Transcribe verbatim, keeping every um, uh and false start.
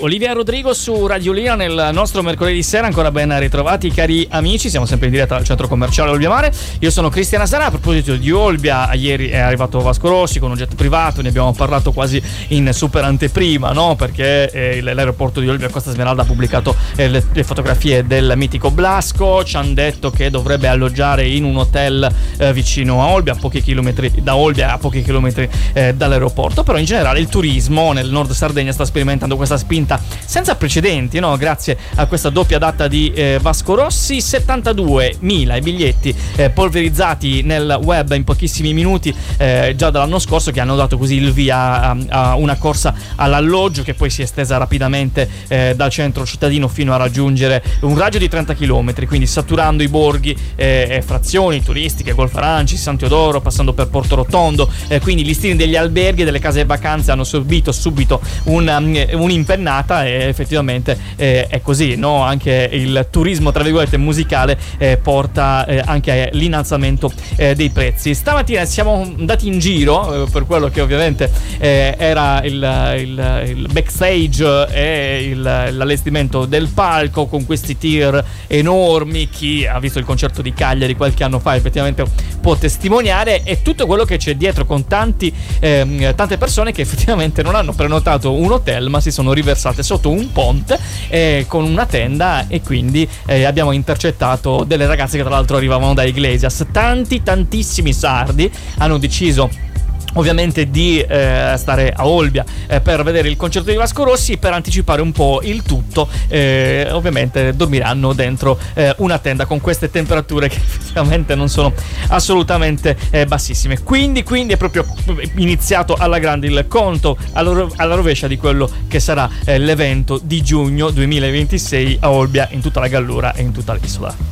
Olivia Rodrigo su Radio Lira nel nostro mercoledì sera. Ancora ben ritrovati cari amici, siamo sempre in diretta dal centro commerciale Olbia Mare. Io sono Cristiana Sara. A proposito di Olbia, ieri è arrivato Vasco Rossi con un jet privato, ne abbiamo parlato quasi in super anteprima, no? Perché eh, l'aeroporto di Olbia Costa Smeralda ha pubblicato eh, le, le fotografie del mitico Blasco. Ci hanno detto che dovrebbe alloggiare in un hotel eh, vicino a Olbia, a pochi chilometri da Olbia, a pochi chilometri eh, dall'aeroporto. Però in generale il turismo nel nord Sardegna sta sperimentando questa spinta senza precedenti, no? Grazie a questa doppia data di eh, Vasco Rossi. settantaduemila i biglietti eh, polverizzati nel web in pochissimi minuti eh, già dall'anno scorso, che hanno dato così il via a, a una corsa all'alloggio che poi si è estesa rapidamente eh, dal centro cittadino fino a raggiungere un raggio di trenta chilometri, quindi saturando i borghi eh, e frazioni turistiche, Golfo Aranci, San Teodoro, passando per Porto Rotondo. Eh, quindi i listini degli alberghi e delle case vacanze hanno subito subito un, um, un'impennata, e effettivamente eh, è così, no? Anche il turismo tra virgolette musicale eh, porta eh, anche all'innalzamento eh, dei prezzi. Stamattina siamo andati in giro eh, per quello che ovviamente eh, era il, il, il backstage e il, l'allestimento del palco, con questi tir enormi. Chi ha visto il concerto di Cagliari qualche anno fa effettivamente può testimoniare, e tutto quello che c'è dietro, con tanti eh, tante persone che effettivamente non hanno prenotato un hotel ma si sono riversate sotto un ponte eh, con una tenda, e quindi eh, abbiamo intercettato delle ragazze che tra l'altro arrivavano da Iglesias. Tanti tantissimi sardi hanno deciso ovviamente di eh, stare a Olbia eh, per vedere il concerto di Vasco Rossi. Per anticipare un po' il tutto, eh, ovviamente dormiranno dentro eh, una tenda con queste temperature che effettivamente non sono assolutamente eh, bassissime. Quindi, quindi è proprio iniziato alla grande il conto alla, alla rovescia di quello che sarà eh, l'evento di giugno duemilaventisei a Olbia, in tutta la Gallura e in tutta l'isola.